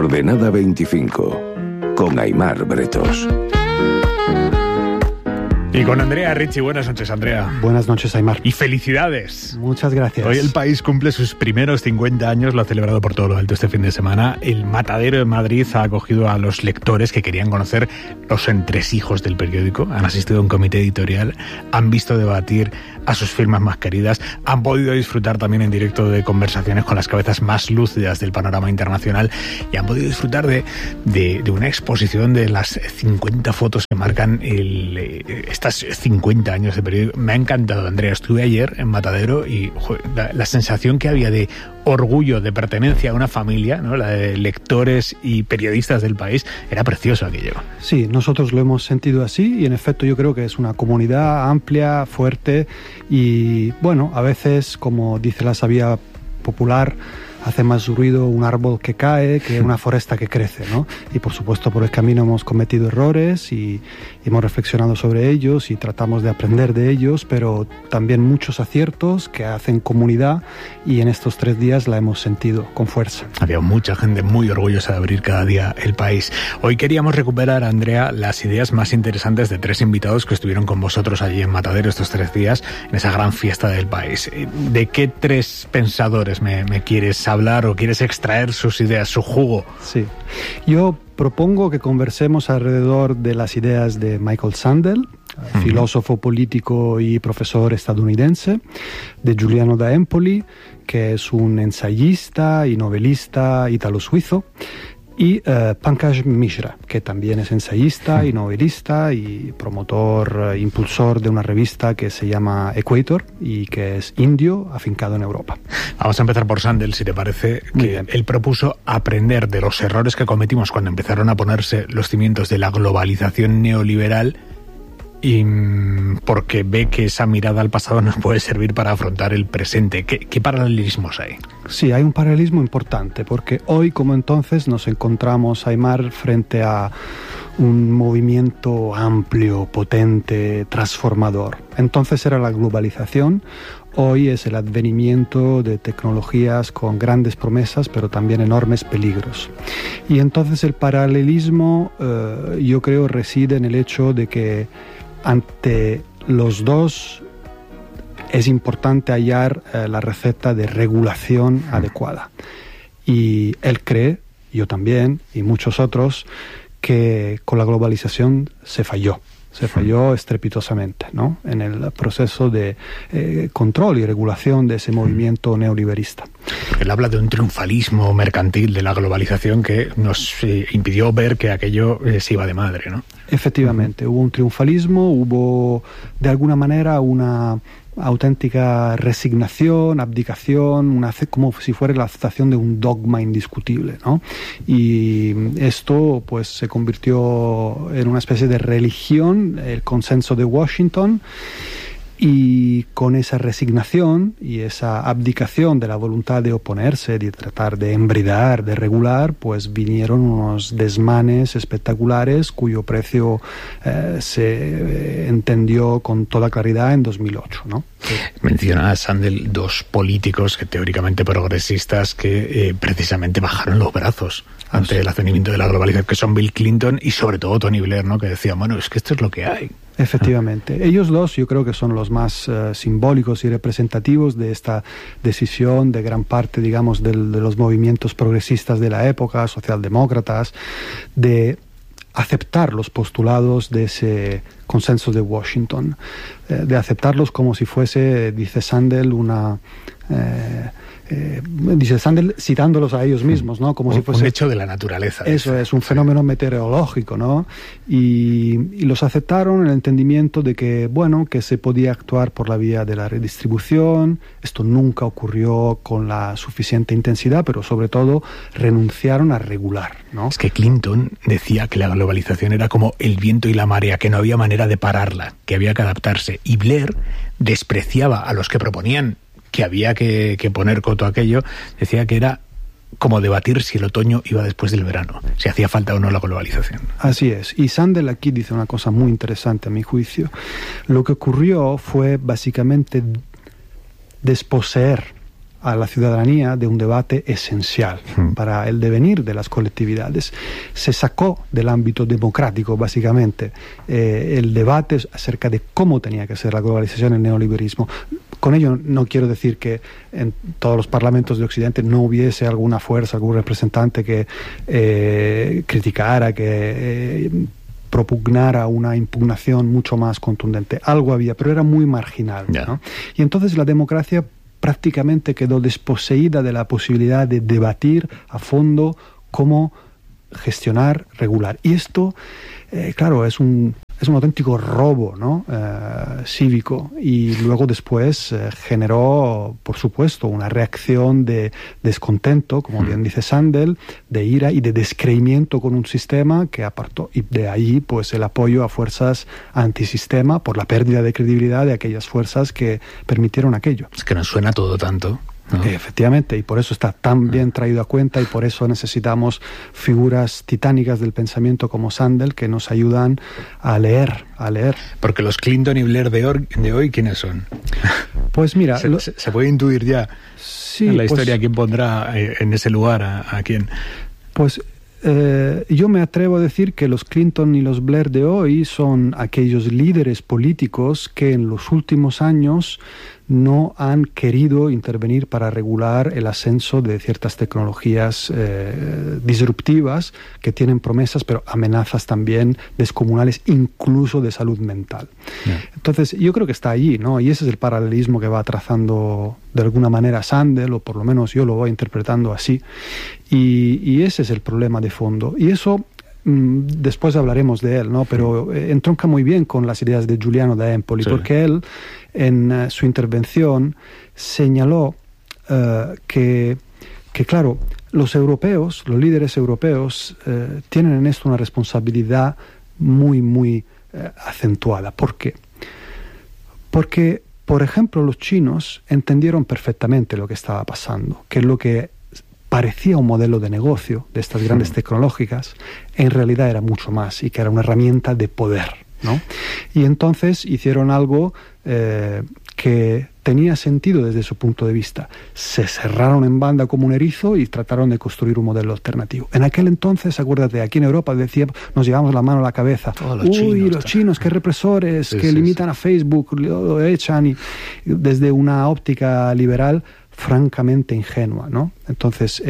Coordenada 25, con Aimar Bretos. Y con Andrea Ricci. Buenas noches, Andrea. Buenas noches, Aimar. Y felicidades. Muchas gracias. Hoy el país cumple sus primeros 50 años, lo ha celebrado por todo lo alto este fin de semana. El Matadero de Madrid ha acogido a los lectores que querían conocer los entresijos del periódico. Han asistido a un comité editorial, han visto debatir a sus firmas más queridas, han podido disfrutar también en directo de conversaciones con las cabezas más lúcidas del panorama internacional y han podido disfrutar de una exposición de las 50 fotos que marcan estas 50 años de periódico. Me ha encantado, Andrea. Estuve ayer en Matadero y la sensación que había de orgullo, de pertenencia a una familia, ¿no? La de lectores y periodistas del país, era precioso aquello. Sí, nosotros lo hemos sentido así y en efecto yo creo que es una comunidad amplia, fuerte y bueno, a veces, como dice la sabia popular, hace más ruido un árbol que cae que una foresta que crece, ¿no? Y por supuesto por el camino hemos cometido errores y hemos reflexionado sobre ellos y tratamos de aprender de ellos, pero también muchos aciertos que hacen comunidad y en estos 3 días la hemos sentido con fuerza. Había mucha gente muy orgullosa de abrir cada día el país. Hoy queríamos recuperar, Andrea, las ideas más interesantes de 3 invitados que estuvieron con vosotros allí en Matadero estos 3 días, en esa gran fiesta del país. ¿De qué 3 pensadores me quieres hablar o quieres extraer sus ideas, su jugo? Sí, yo propongo que conversemos alrededor de las ideas de Michael Sandel, filósofo político y profesor estadounidense, de Giuliano da Empoli, que es un ensayista y novelista italo-suizo, y Pankaj Mishra, que también es ensayista y novelista y promotor, impulsor de una revista que se llama Equator y que es indio afincado en Europa. Vamos a empezar por Sandel, si te parece, que él propuso aprender de los errores que cometimos cuando empezaron a ponerse los cimientos de la globalización neoliberal y porque ve que esa mirada al pasado nos puede servir para afrontar el presente. ¿Qué paralelismos hay? Sí, hay un paralelismo importante, porque hoy como entonces nos encontramos, Aimar, frente a un movimiento amplio, potente, transformador. Entonces era la globalización, hoy es el advenimiento de tecnologías con grandes promesas, pero también enormes peligros. Y entonces el paralelismo, yo creo, reside en el hecho de que ante los dos es importante hallar la receta de regulación adecuada. Y él cree, yo también, y muchos otros, que con la globalización se falló estrepitosamente, ¿no? En el proceso de control y regulación de ese movimiento neoliberista. Él habla de un triunfalismo mercantil de la globalización que nos impidió ver que aquello se iba de madre, ¿no? Efectivamente, hubo un triunfalismo, hubo de alguna manera una auténtica resignación, abdicación, como si fuera la aceptación de un dogma indiscutible, ¿no? Y esto pues se convirtió en una especie de religión, el consenso de Washington, y con esa resignación y esa abdicación de la voluntad de oponerse, de tratar de embridar, de regular, pues vinieron unos desmanes espectaculares cuyo precio se entendió con toda claridad en 2008, ¿no? Menciona a Sandel 2 políticos que teóricamente progresistas que precisamente bajaron los brazos ante el advenimiento de la globalización, que son Bill Clinton y sobre todo Tony Blair, ¿no? Que decía, bueno, es que esto es lo que hay. Efectivamente. Ellos dos yo creo que son los más simbólicos y representativos de esta decisión de gran parte, digamos, de los movimientos progresistas de la época, socialdemócratas, de aceptar los postulados de ese consenso de Washington, de aceptarlos como si fuese, dice Sandel, dice Sandel citándolos a ellos mismos, ¿no? Como si fuese un hecho de la naturaleza. Eso es un fenómeno meteorológico, ¿no? Y los aceptaron en el entendimiento de que, bueno, que se podía actuar por la vía de la redistribución. Esto nunca ocurrió con la suficiente intensidad, pero sobre todo renunciaron a regular, ¿no? Es que Clinton decía que la globalización era como el viento y la marea, que no había manera de pararla, que había que adaptarse. Y Blair despreciaba a los que proponían que había que poner coto a aquello, decía que era como debatir si el otoño iba después del verano, si hacía falta o no la globalización. Así es. Y Sandel aquí dice una cosa muy interesante a mi juicio. Lo que ocurrió fue básicamente desposeer a la ciudadanía de un debate esencial para el devenir de las colectividades. Se sacó del ámbito democrático, básicamente, el debate acerca de cómo tenía que ser la globalización y el neoliberalismo. Con ello no quiero decir que en todos los parlamentos de Occidente no hubiese alguna fuerza, algún representante que criticara, que propugnara una impugnación mucho más contundente. Algo había, pero era muy marginal, ¿no? Y entonces la democracia prácticamente quedó desposeída de la posibilidad de debatir a fondo cómo gestionar, regular. Y esto, claro, es un auténtico robo, ¿no? Cívico, y luego después generó, por supuesto, una reacción de descontento, como bien dice Sandel, de ira y de descreimiento con un sistema que apartó, y de ahí pues el apoyo a fuerzas antisistema por la pérdida de credibilidad de aquellas fuerzas que permitieron aquello. Es que nos suena todo tanto, ¿no? Efectivamente, y por eso está tan bien traído a cuenta, y por eso necesitamos figuras titánicas del pensamiento como Sandel que nos ayudan a leer. Porque los Clinton y Blair de hoy, ¿quiénes son? Pues mira... ¿Se puede intuir ya en la historia quién pondrá en ese lugar a quién? Pues yo me atrevo a decir que los Clinton y los Blair de hoy son aquellos líderes políticos que en los últimos años no han querido intervenir para regular el ascenso de ciertas tecnologías disruptivas que tienen promesas, pero amenazas también descomunales, incluso de salud mental. Entonces, yo creo que está allí, ¿no? Y ese es el paralelismo que va trazando de alguna manera Sandel, o por lo menos yo lo voy interpretando así. Y ese es el problema de fondo. Y eso... después hablaremos de él, ¿no? Pero entronca muy bien con las ideas de Giuliano da Empoli, porque él, en su intervención, señaló que, claro, los europeos, los líderes europeos, tienen en esto una responsabilidad muy, muy acentuada. ¿Por qué? Porque, por ejemplo, los chinos entendieron perfectamente lo que estaba pasando, que es lo que parecía un modelo de negocio de estas grandes tecnológicas, en realidad era mucho más, y que era una herramienta de poder, ¿no? Y entonces hicieron algo que tenía sentido desde su punto de vista. Se cerraron en banda como un erizo y trataron de construir un modelo alternativo. En aquel entonces, acuérdate, aquí en Europa nos llevamos la mano a la cabeza. Los chinos, qué represores, que limitan a Facebook, lo echan, y desde una óptica liberal francamente ingenua, ¿no? Entonces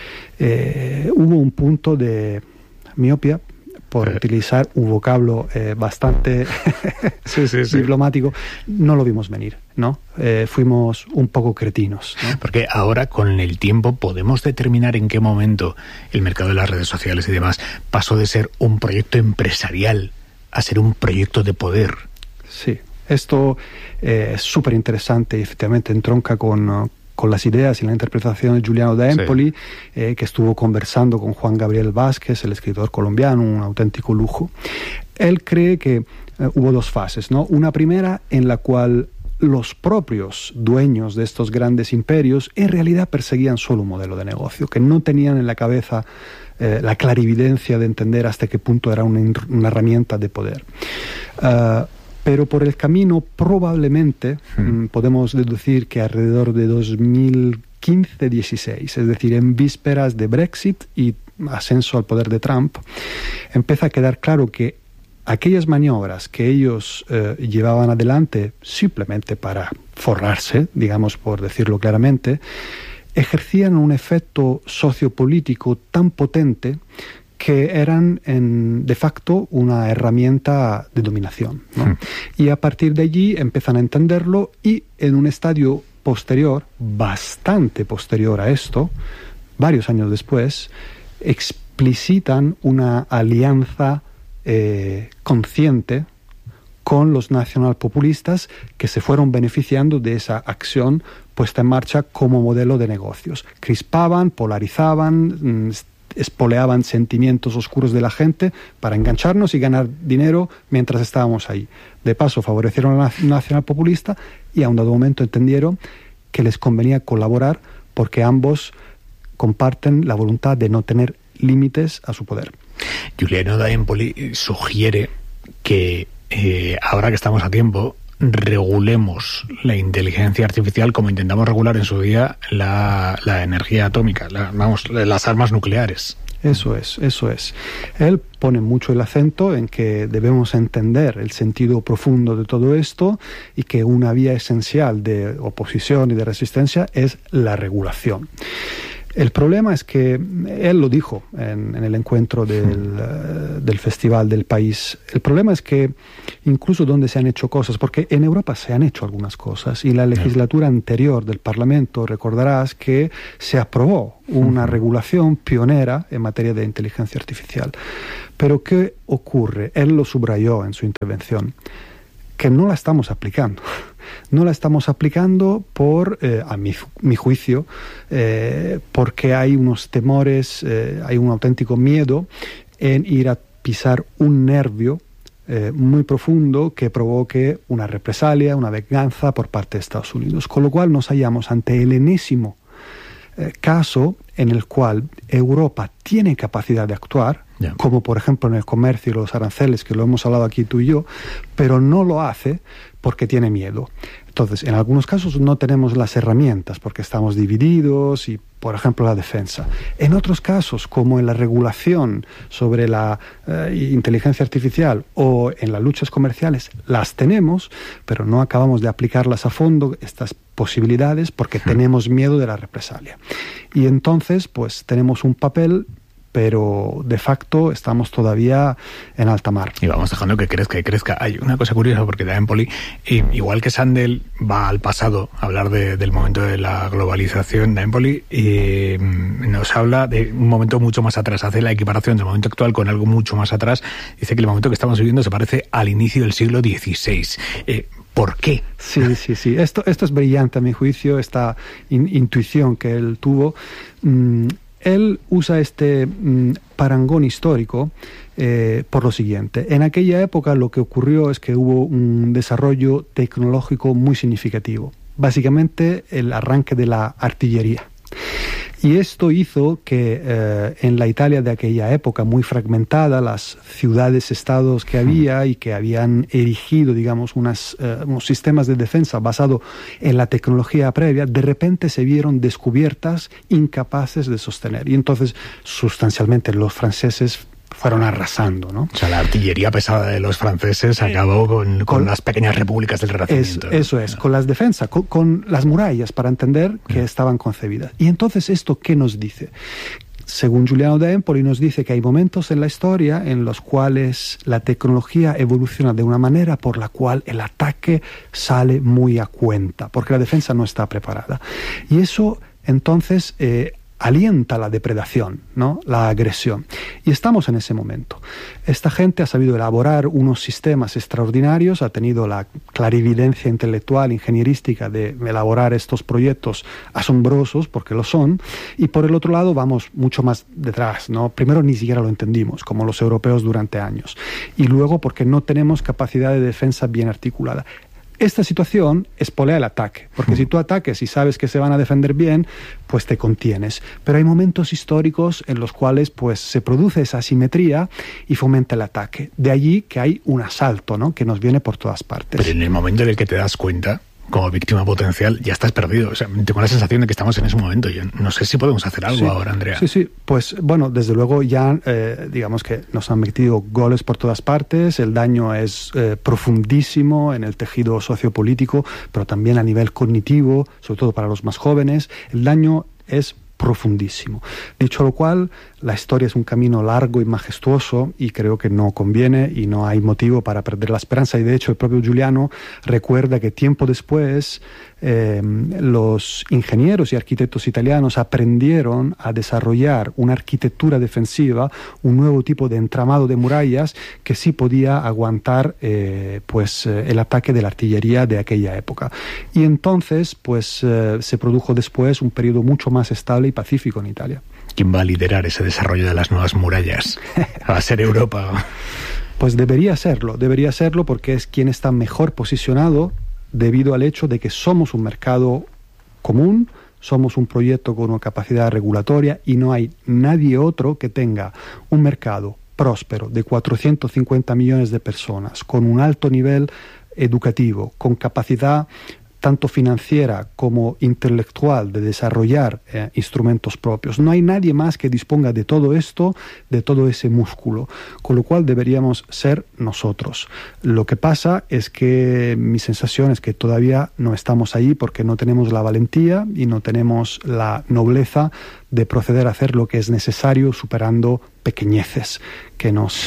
hubo un punto de miopia, por utilizar un vocablo bastante diplomático. No lo vimos venir, ¿no? Fuimos un poco cretinos, ¿no? Porque ahora, con el tiempo, podemos determinar en qué momento el mercado de las redes sociales y demás pasó de ser un proyecto empresarial a ser un proyecto de poder. Sí, esto es súper interesante y efectivamente entronca con las ideas y la interpretación de Giuliano da Empoli, que estuvo conversando con Juan Gabriel Vázquez, el escritor colombiano, un auténtico lujo. Él cree que hubo dos fases, ¿no? Una primera en la cual los propios dueños de estos grandes imperios en realidad perseguían solo un modelo de negocio, que no tenían en la cabeza la clarividencia de entender hasta qué punto era una herramienta de poder. Pero por el camino probablemente podemos deducir que alrededor de 2015-16, es decir, en vísperas de Brexit y ascenso al poder de Trump, empieza a quedar claro que aquellas maniobras que ellos llevaban adelante simplemente para forrarse, digamos, por decirlo claramente, ejercían un efecto sociopolítico tan potente que eran de facto una herramienta de dominación, ¿no? Y a partir de allí empiezan a entenderlo, y en un estadio posterior, bastante posterior a esto, varios años después, explicitan una alianza consciente con los nacionalpopulistas que se fueron beneficiando de esa acción puesta en marcha como modelo de negocios. Crispaban, polarizaban, espoleaban sentimientos oscuros de la gente para engancharnos y ganar dinero mientras estábamos ahí. De paso, favorecieron a la nacional populista y a un dado momento entendieron que les convenía colaborar porque ambos comparten la voluntad de no tener límites a su poder. Giuliano da Empoli sugiere que ahora que estamos a tiempo regulemos la inteligencia artificial como intentamos regular en su día la energía atómica, las armas nucleares. Eso es. Él pone mucho el acento en que debemos entender el sentido profundo de todo esto y que una vía esencial de oposición y de resistencia es la regulación. El problema es que él lo dijo en el encuentro del Festival del País. El problema es que incluso donde se han hecho cosas, porque en Europa se han hecho algunas cosas y la legislatura anterior del Parlamento, recordarás que se aprobó una regulación pionera en materia de inteligencia artificial. Pero ¿qué ocurre? Él lo subrayó en su intervención, que no la estamos aplicando. No la estamos aplicando a mi juicio, porque hay unos temores, hay un auténtico miedo en ir a pisar un nervio muy profundo que provoque una represalia, una venganza por parte de Estados Unidos. Con lo cual nos hallamos ante el enésimo caso en el cual Europa tiene capacidad de actuar, como por ejemplo en el comercio y los aranceles, que lo hemos hablado aquí tú y yo, pero no lo hace porque tiene miedo. Entonces, en algunos casos no tenemos las herramientas porque estamos divididos y, por ejemplo, la defensa. En otros casos, como en la regulación sobre la inteligencia artificial o en las luchas comerciales, las tenemos, pero no acabamos de aplicarlas a fondo, estas posibilidades, porque tenemos miedo de la represalia. Y entonces, pues, tenemos un papel, pero de facto estamos todavía en alta mar. Y vamos dejando que crezca. Hay una cosa curiosa, porque Da Empoli, igual que Sandel va al pasado a hablar del momento de la globalización, Da Empoli nos habla de un momento mucho más atrás, hace la equiparación del momento actual con algo mucho más atrás. Dice que el momento que estamos viviendo se parece al inicio del siglo XVI. ¿Por qué? Sí. Esto es brillante a mi juicio, esta intuición que él tuvo. Él usa este parangón histórico por lo siguiente. En aquella época lo que ocurrió es que hubo un desarrollo tecnológico muy significativo. Básicamente el arranque de la artillería. Y esto hizo que en la Italia de aquella época, muy fragmentada, las ciudades-estados que había y que habían erigido, digamos, unos sistemas de defensa basados en la tecnología previa, de repente se vieron descubiertas, incapaces de sostener. Y entonces, sustancialmente, los franceses fueron arrasando, ¿no? O sea, la artillería pesada de los franceses acabó con las pequeñas repúblicas del Renacimiento. Eso es, con las defensas, con las murallas, para entender que estaban concebidas. Y entonces, ¿esto qué nos dice? Según Giuliano Da Empoli, nos dice que hay momentos en la historia en los cuales la tecnología evoluciona de una manera por la cual el ataque sale muy a cuenta, porque la defensa no está preparada. Y eso, entonces, alienta la depredación, ¿no? La agresión. Y estamos en ese momento. Esta gente ha sabido elaborar unos sistemas extraordinarios, ha tenido la clarividencia intelectual, ingenierística de elaborar estos proyectos asombrosos, porque lo son, y por el otro lado vamos mucho más detrás, ¿no? Primero ni siquiera lo entendimos, como los europeos durante años, y luego porque no tenemos capacidad de defensa bien articulada. Esta situación espolea el ataque, porque si tú ataques y sabes que se van a defender bien, pues te contienes. Pero hay momentos históricos en los cuales pues se produce esa asimetría y fomenta el ataque. De allí que hay un asalto, ¿no? Que nos viene por todas partes. Pero en el momento en el que te das cuenta, como víctima potencial, ya estás perdido. O sea, tengo la sensación de que estamos en ese momento. Yo no sé si podemos hacer algo ahora, Andrea. Sí. Pues bueno, desde luego ya digamos que nos han metido goles por todas partes. El daño es profundísimo en el tejido sociopolítico, pero también a nivel cognitivo, sobre todo para los más jóvenes. El daño es profundísimo. Dicho lo cual, la historia es un camino largo y majestuoso y creo que no conviene y no hay motivo para perder la esperanza. Y de hecho el propio Giuliano recuerda que tiempo después los ingenieros y arquitectos italianos aprendieron a desarrollar una arquitectura defensiva, un nuevo tipo de entramado de murallas que sí podía aguantar el ataque de la artillería de aquella época. Y entonces se produjo después un periodo mucho más estable y pacífico en Italia. ¿Quién va a liderar ese desarrollo de las nuevas murallas? ¿Va a ser Europa? Pues debería serlo porque es quien está mejor posicionado debido al hecho de que somos un mercado común, somos un proyecto con una capacidad regulatoria y no hay nadie otro que tenga un mercado próspero de 450 millones de personas con un alto nivel educativo, con capacidad tanto financiera como intelectual de desarrollar instrumentos propios. No hay nadie más que disponga de todo esto, de todo ese músculo, con lo cual deberíamos ser nosotros. Lo que pasa es que mi sensación es que todavía no estamos ahí porque no tenemos la valentía y no tenemos la nobleza de proceder a hacer lo que es necesario, superando pequeñeces que nos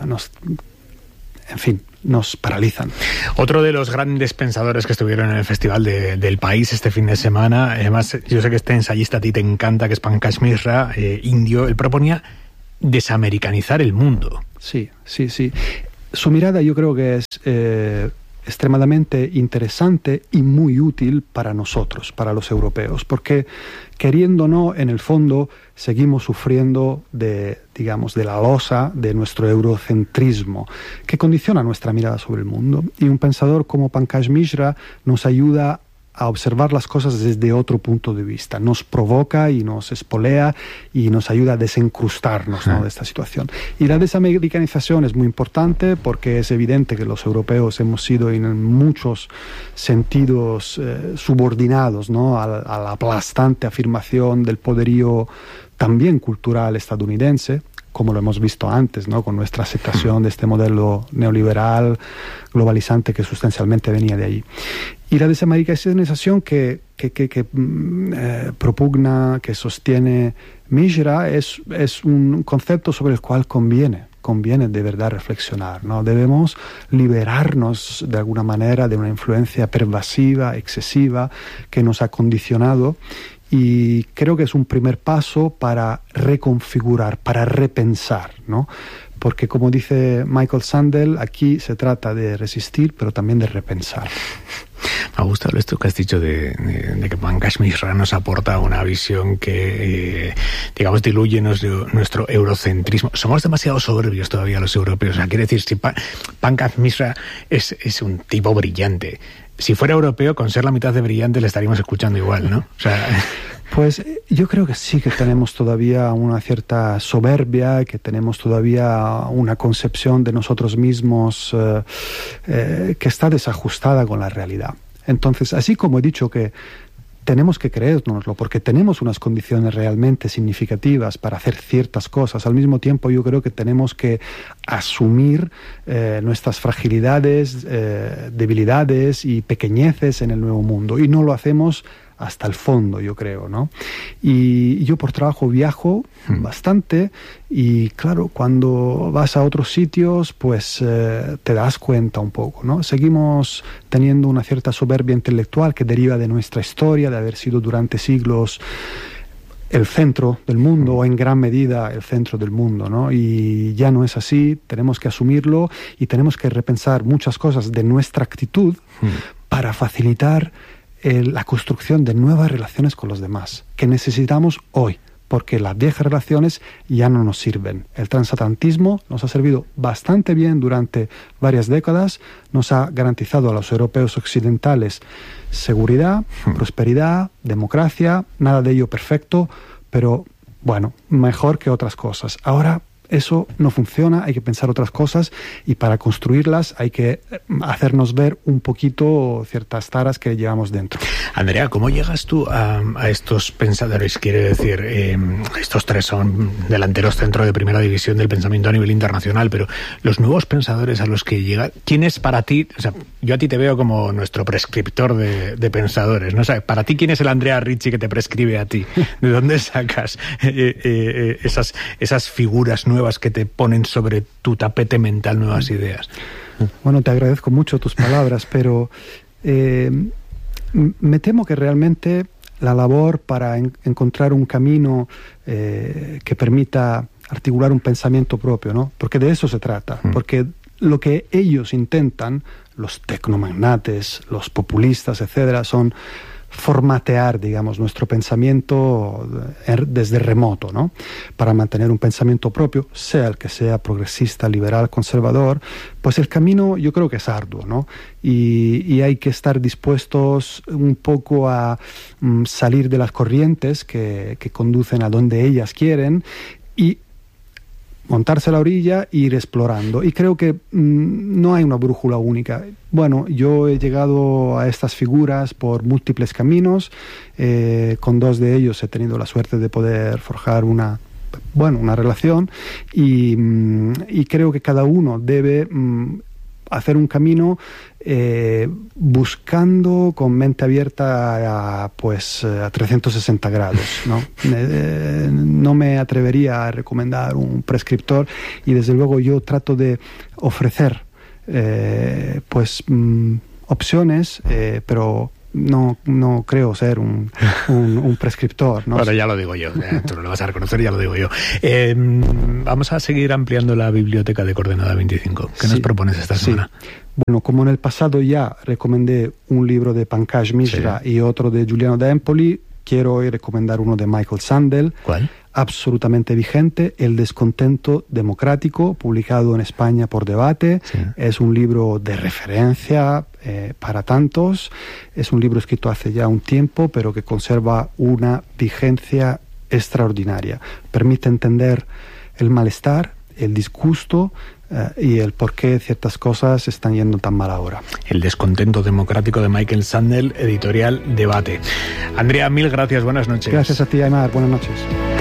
paralizan. Otro de los grandes pensadores que estuvieron en el Festival del País este fin de semana, además yo sé que este ensayista a ti te encanta, que es Pankaj Mishra, indio, él proponía desamericanizar el mundo. Sí. Su mirada yo creo que es extremadamente interesante y muy útil para nosotros, para los europeos, porque queriendo o no, en el fondo seguimos sufriendo de la losa de nuestro eurocentrismo, que condiciona nuestra mirada sobre el mundo. Y un pensador como Pankaj Mishra nos ayuda a observar las cosas desde otro punto de vista. Nos provoca y nos espolea y nos ayuda a desencrustarnos, ¿no?, de esta situación. Y la desamericanización es muy importante porque es evidente que los europeos hemos sido en muchos sentidos subordinados, ¿no?, a la aplastante afirmación del poderío también cultural estadounidense, como lo hemos visto antes, ¿no?, con nuestra aceptación de este modelo neoliberal globalizante que sustancialmente venía de allí. Y la desamericanización que propugna, que sostiene Mishra, es un concepto sobre el cual conviene de verdad reflexionar, ¿no? Debemos liberarnos de alguna manera de una influencia pervasiva, excesiva, que nos ha condicionado. Y creo que es un primer paso para reconfigurar, para repensar, ¿no? Porque como dice Michael Sandel, aquí se trata de resistir, pero también de repensar. Me ha gustado esto que has dicho de que Pankaj Mishra nos aporta una visión que, digamos, diluye nuestro eurocentrismo. Somos demasiado soberbios todavía los europeos. O sea, quiere decir, si Pankaj Mishra es un tipo brillante. Si fuera europeo, con ser la mitad de brillante le estaríamos escuchando igual, ¿no? O sea... Pues yo creo que sí, que tenemos todavía una cierta soberbia, que tenemos todavía una concepción de nosotros mismos que está desajustada con la realidad. Entonces, así como he dicho que tenemos que creérnoslo porque tenemos unas condiciones realmente significativas para hacer ciertas cosas, al mismo tiempo yo creo que tenemos que asumir nuestras fragilidades, debilidades y pequeñeces en el nuevo mundo, y no lo hacemos hasta el fondo, yo creo, ¿no? Y yo por trabajo viajo bastante, y claro, cuando vas a otros sitios, pues te das cuenta un poco, ¿no? Seguimos teniendo una cierta soberbia intelectual que deriva de nuestra historia, de haber sido durante siglos el centro del mundo, o en gran medida el centro del mundo, ¿no? Y ya no es así, tenemos que asumirlo y tenemos que repensar muchas cosas de nuestra actitud para facilitar la construcción de nuevas relaciones con los demás, que necesitamos hoy, porque las viejas relaciones ya no nos sirven. El transatlantismo nos ha servido bastante bien durante varias décadas, nos ha garantizado a los europeos occidentales seguridad, prosperidad, democracia, nada de ello perfecto, pero bueno, mejor que otras cosas. Ahora eso no funciona, hay que pensar otras cosas, y para construirlas hay que hacernos ver un poquito ciertas taras que llevamos dentro. Andrea, ¿cómo llegas tú a estos pensadores? Quiere decir, estos tres son delanteros centro de primera división del pensamiento a nivel internacional, pero los nuevos pensadores a los que llega, ¿quién es para ti? O sea, yo a ti te veo como nuestro prescriptor de pensadores, ¿no? O sea, para ti, ¿quién es el Andrea Ricci que te prescribe a ti? ¿De dónde sacas esas figuras nuevas que te ponen sobre tu tapete mental nuevas ideas? Bueno, te agradezco mucho tus palabras, pero me temo que realmente la labor para encontrar un camino que permita articular un pensamiento propio, ¿no? Porque de eso se trata, porque lo que ellos intentan, los tecnomagnates, los populistas, etcétera, son formatear, digamos, nuestro pensamiento desde remoto, ¿no? Para mantener un pensamiento propio, sea el que sea, progresista, liberal, conservador, pues el camino yo creo que es arduo, ¿no? Y hay que estar dispuestos un poco a salir de las corrientes que conducen a donde ellas quieren, y montarse a la orilla e ir explorando. Y creo que no hay una brújula única. Bueno, yo he llegado a estas figuras por múltiples caminos. Con dos de ellos he tenido la suerte de poder forjar una relación y creo que cada uno debe hacer un camino buscando con mente abierta a 360 grados, ¿no? No me atrevería a recomendar un prescriptor y desde luego yo trato de ofrecer opciones, pero no creo ser un prescriptor, ¿no? Bueno, ya lo digo yo, tú no lo vas a reconocer, ya lo digo yo. Vamos a seguir ampliando la biblioteca de Coordenada 25. ¿Qué nos propones esta semana? Bueno, como en el pasado ya recomendé un libro de Pankaj Mishra y otro de Giuliano da Empoli, quiero hoy recomendar uno de Michael Sandel. ¿Cuál? Absolutamente vigente, El descontento democrático, publicado en España por Debate. Sí. Es un libro de referencia para tantos. Es un libro escrito hace ya un tiempo, pero que conserva una vigencia extraordinaria. Permite entender el malestar, el disgusto y el por qué ciertas cosas están yendo tan mal ahora. El descontento democrático de Michael Sandel, editorial Debate. Andrea, mil gracias, buenas noches. Gracias a ti, Aymar, buenas noches.